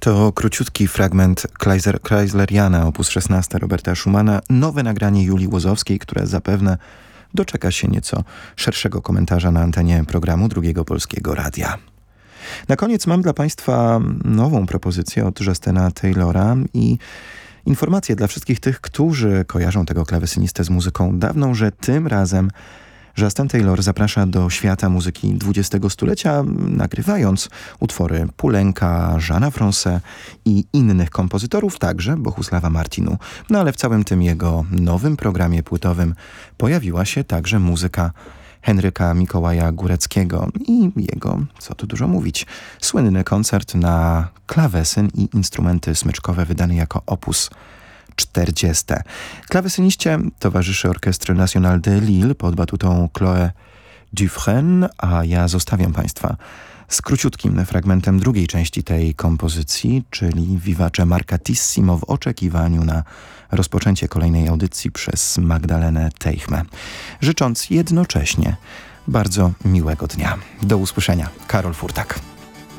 To króciutki fragment Kreisleriana op. 16 Roberta Schumana, nowe nagranie Julii Łozowskiej, które zapewne doczeka się nieco szerszego komentarza na antenie programu Drugiego Polskiego Radia. Na koniec mam dla Państwa nową propozycję od Justina Taylora i informację dla wszystkich tych, którzy kojarzą tego klawesynistę z muzyką dawną, że tym razem Justin Taylor zaprasza do świata muzyki XX stulecia, nagrywając utwory Poulenca, Jeana Francais i innych kompozytorów, także Bohusława Martinu. No ale w całym tym jego nowym programie płytowym pojawiła się także muzyka Henryka Mikołaja Góreckiego i jego, co tu dużo mówić, słynny koncert na klawesyn i instrumenty smyczkowe wydany jako opus 40. Klawesyniście towarzyszy Orchestre Nationale de Lille pod batutą Chloé Dufresne, a ja zostawiam Państwa z króciutkim fragmentem drugiej części tej kompozycji, czyli Vivace Marcatissimo w oczekiwaniu na rozpoczęcie kolejnej audycji przez Magdalenę Teichmę. Życząc jednocześnie bardzo miłego dnia. Do usłyszenia. Karol Furtak.